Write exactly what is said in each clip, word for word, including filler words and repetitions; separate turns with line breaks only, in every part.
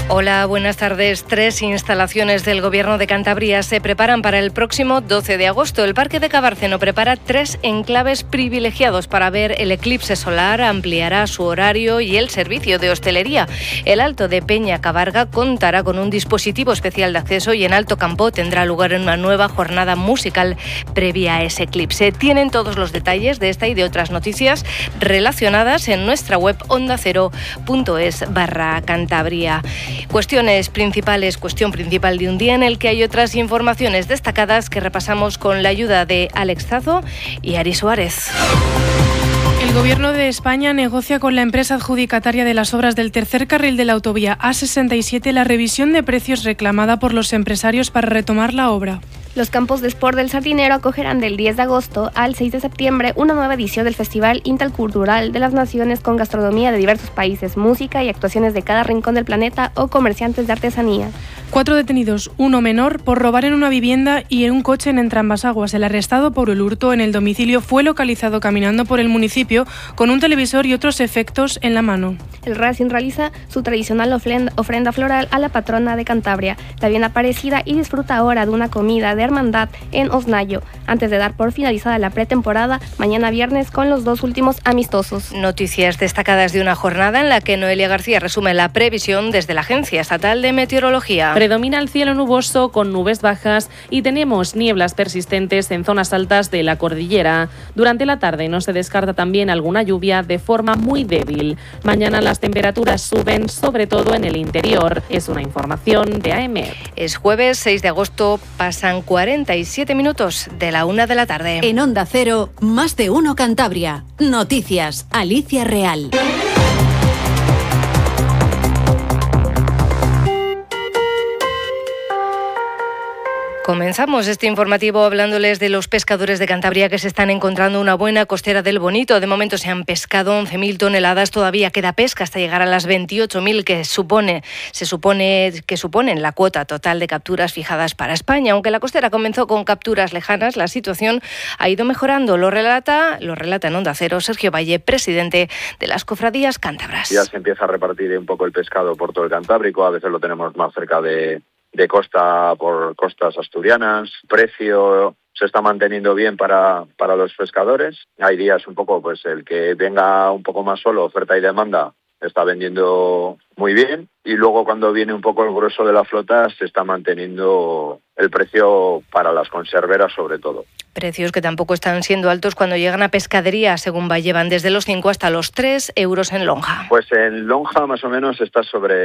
Hola, buenas tardes. Tres instalaciones del Gobierno de Cantabria se preparan para el próximo doce de agosto. El Parque de Cabárceno prepara tres enclaves privilegiados para ver el eclipse solar, ampliará su horario y el servicio de hostelería. El Alto de Peña Cabarga contará con un dispositivo especial de acceso y en Alto Campo tendrá lugar una nueva jornada musical previa a ese eclipse. Tienen todos los detalles de esta y de otras noticias relacionadas en nuestra web onda cero punto es barra Cantabria. Cuestiones principales, cuestión principal de un día en el que hay otras informaciones destacadas que repasamos con la ayuda de Alex Zazo y Ari Suárez.
El Gobierno de España negocia con la empresa adjudicataria de las obras del tercer carril de la autovía A sesenta y siete la revisión de precios reclamada por los empresarios para retomar la obra.
Los campos de Sport del Sardinero acogerán del diez de agosto al seis de septiembre una nueva edición del Festival Intercultural de las Naciones con gastronomía de diversos países, música y actuaciones de cada rincón del planeta o comerciantes de artesanía.
Cuatro detenidos, uno menor, por robar en una vivienda y en un coche en Entrambas Aguas. El arrestado por el hurto en el domicilio fue localizado caminando por el municipio con un televisor y otros efectos en la mano.
El Racing realiza su tradicional ofrenda floral a la patrona de Cantabria, la bien aparecida, y disfruta ahora de una comida de hermandad en Osnayo, antes de dar por finalizada la pretemporada mañana viernes con los dos últimos amistosos.
Noticias destacadas de una jornada en la que Noelia García resume la previsión desde la Agencia Estatal de Meteorología.
Predomina el cielo nuboso con nubes bajas y tenemos nieblas persistentes en zonas altas de la cordillera. Durante la tarde no se descarta también alguna lluvia de forma muy débil. Mañana las temperaturas suben, sobre todo en el interior. Es una información de A M E.
Es jueves seis de agosto, pasan cuarenta y siete minutos de la una de la tarde.
En Onda Cero, más de uno Cantabria. Noticias, Alicia Real.
Comenzamos este informativo hablándoles de los pescadores de Cantabria que se están encontrando una buena costera del Bonito. De momento se han pescado once mil toneladas, todavía queda pesca hasta llegar a las veintiocho mil que supone, se supone que suponen la cuota total de capturas fijadas para España. Aunque la costera comenzó con capturas lejanas, la situación ha ido mejorando. Lo relata, lo relata en Onda Cero Sergio Valle, presidente de las cofradías cántabras.
Ya se empieza a repartir un poco el pescado por todo el Cantábrico, a veces lo tenemos más cerca de... de costa por costas asturianas. Precio se está manteniendo bien para, para los pescadores. Hay días un poco, pues el que venga un poco más solo, oferta y demanda, está vendiendo muy bien. Y luego cuando viene un poco el grueso de la flota, se está manteniendo el precio para las conserveras sobre todo.
Precios que tampoco están siendo altos cuando llegan a pescadería, según Valle, van desde los cinco hasta los tres euros en lonja.
Pues en lonja más o menos está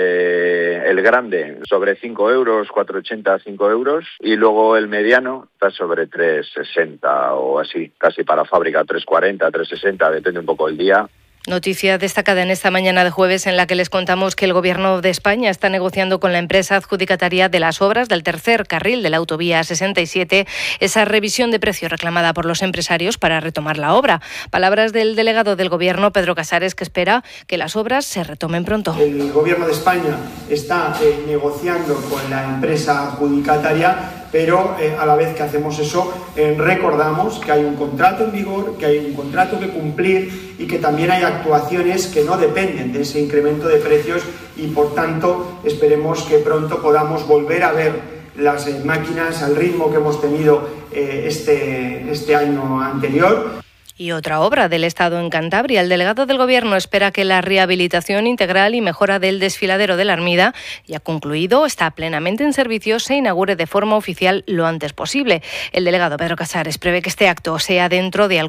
sobre el grande, sobre cinco euros, cuatro ochenta, cinco euros, y luego el mediano está sobre tres sesenta o así, casi para fábrica, tres cuarenta, tres sesenta, depende un poco del día.
Noticia destacada en esta mañana de jueves en la que les contamos que el Gobierno de España está negociando con la empresa adjudicataria de las obras del tercer carril de la autovía sesenta y siete esa revisión de precio reclamada por los empresarios para retomar la obra. Palabras del delegado del Gobierno, Pedro Casares, que espera que las obras se retomen pronto.
El Gobierno de España está eh, negociando con la empresa adjudicataria, pero eh, a la vez que hacemos eso, eh, recordamos que hay un contrato en vigor, que hay un contrato que cumplir y que también hay actuaciones que no dependen de ese incremento de precios y, por tanto, esperemos que pronto podamos volver a ver las eh, máquinas al ritmo que hemos tenido eh, este, este año anterior.
Y otra obra del Estado en Cantabria. El delegado del Gobierno espera que la rehabilitación integral y mejora del desfiladero de la Armida, ya concluido, está plenamente en servicio, se inaugure de forma oficial lo antes posible. El delegado Pedro Casares prevé que este acto sea dentro de algún